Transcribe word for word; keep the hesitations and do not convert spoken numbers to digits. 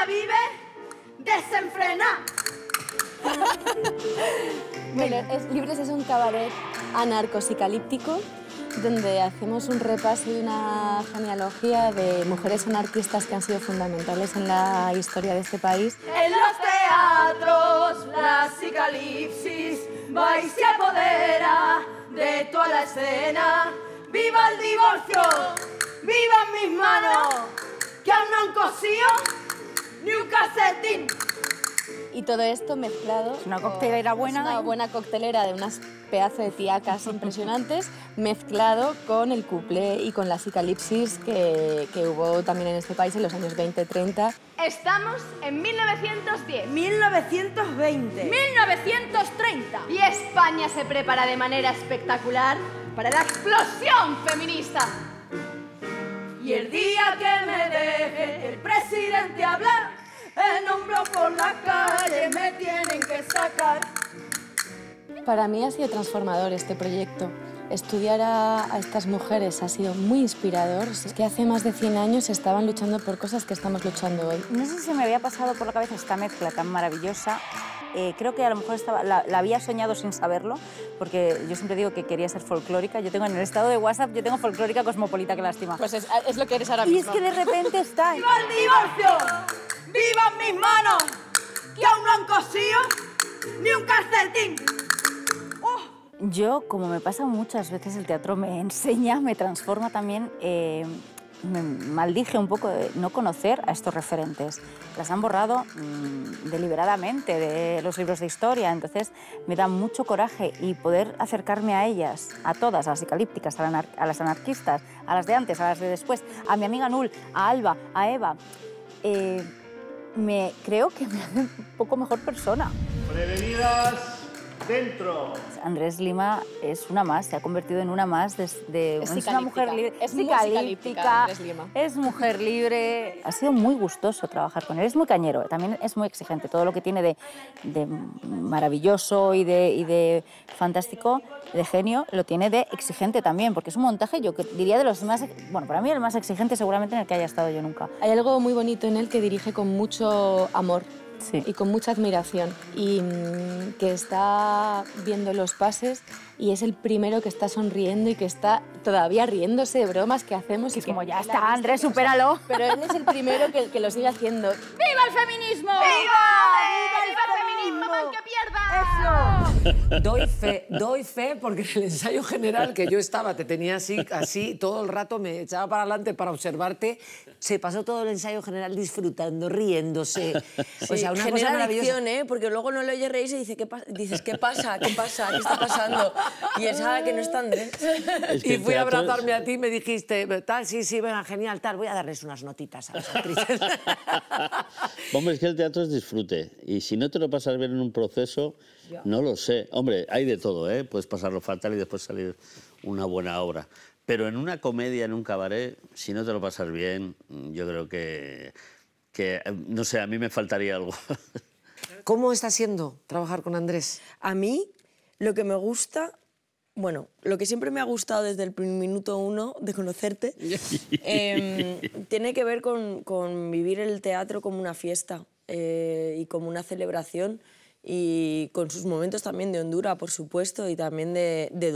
ella vive desenfrenada. Bueno, es, Libres es un cabaret anarcosicalíptico donde hacemos un repaso y una genealogía de mujeres anarquistas que han sido fundamentales en la historia de este país. En los teatros, la psicalipsis va y se apodera de toda la escena. ¡Viva el divorcio! ¡Viva mis manos! Que aún no han cosido ni un calcetín. Y todo esto mezclado... Es una coctelera buena. Es una buena coctelera de unas pedazos de tiacas impresionantes, mezclado con el cuplé y con la psicalipsis que, que hubo también en este país en los años veinte treinta. Estamos en mil novecientos diez. mil novecientos veinte. mil novecientos treinta. Y España se prepara de manera espectacular para la explosión feminista. Y el día que me deje el presidente hablar, en hombro por la calle me tienen que sacar. Para mí ha sido transformador este proyecto. Estudiar a, a estas mujeres ha sido muy inspirador. Es que hace más de cien años estaban luchando por cosas que estamos luchando hoy. No sé si me había pasado por la cabeza esta mezcla tan maravillosa. Eh, creo que a lo mejor estaba, la, la había soñado sin saberlo, porque yo siempre digo que quería ser folclórica. Yo tengo en el estado de WhatsApp, yo tengo folclórica cosmopolita, qué lástima. Pues es, es lo que eres ahora Y mismo. es que de repente está... ¡Viva el divorcio! ¡Vivan mis manos! Que aún no han cosido ni un calcetín. Yo, como me pasa muchas veces, el teatro me enseña, me transforma también. Eh, me maldije un poco de no conocer a estos referentes. Las han borrado mmm, deliberadamente de los libros de historia, entonces me da mucho coraje y poder acercarme a ellas, a todas, a las psicalípticas, a, la, a las anarquistas, a las de antes, a las de después, a mi amiga Nul, a Alba, a Eva. Eh, me creo que me hace un poco mejor persona. Prevenidas, dentro. Andrés Lima es una más, se ha convertido en una más de, de Es es una mujer libre, es psicalíptica, Andrés Lima. Es mujer libre. Ha sido muy gustoso trabajar con él, es muy cañero, también es muy exigente, todo lo que tiene de, de maravilloso y de, y de fantástico, de genio, lo tiene de exigente también, porque es un montaje, yo diría de los más, bueno, para mí el más exigente seguramente en el que haya estado yo nunca. Hay algo muy bonito en él que dirige con mucho amor. Sí. Y con mucha admiración, y mmm, que está viendo los pases y es el primero que está sonriendo y que está todavía riéndose de bromas que hacemos. Y y es que como, ya está, Andrés, que, supéralo. O sea, pero él es el primero que, que lo sigue haciendo. ¡Viva el feminismo! ¡Viva! ¡Viva el feminismo! ¡Mal que pierda! ¡Eso! Doy fe, doy fe, porque en el ensayo general que yo estaba, te tenía así, así, todo el rato me echaba para adelante para observarte, se pasó todo el ensayo general disfrutando, riéndose. Sí, o sea, una genera cosa maravillosa. adicción, ¿eh? Porque luego no le oye reírse y dice, ¿qué pasa? Dices, ¿qué pasa? ¿Qué pasa? ¿Qué está pasando? Y es ah, que no está Andrés. Es que Y el fui a teatro es- abrazarme a ti y me dijiste, tal, sí, sí, venga, genial, tal, voy a darles unas notitas a las actrices. Hombre, es que el teatro es disfrute. Y si no te lo pasas bien en un proceso, no lo sé. Hombre, hay de todo, ¿eh? Puedes pasarlo fatal y después salir una buena obra. Pero en una comedia, en un cabaret, si no te lo pasas bien, yo creo que, que no sé, a mí me faltaría algo. ¿Cómo está siendo trabajar con Andrés? A mí, lo que me gusta, bueno, lo que siempre me ha gustado desde el minuto uno de conocerte, eh, tiene que ver con, con vivir el teatro como una fiesta eh, y como una celebración y con sus momentos también de hondura, por supuesto, y también de, de